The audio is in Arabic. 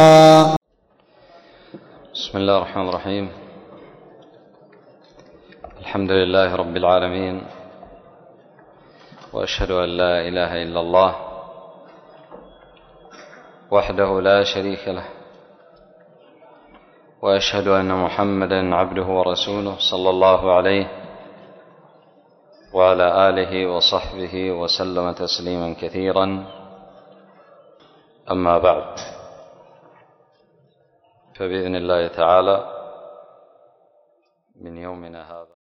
بسم الله الرحمن الرحيم. الحمد لله رب العالمين، وأشهد أن لا إله إلا الله وحده لا شريك له، وأشهد أن محمدا عبده ورسوله صلى الله عليه وعلى آله وصحبه وسلم تسليما كثيرا. أما بعد، فبإذن الله تعالى من يومنا هذا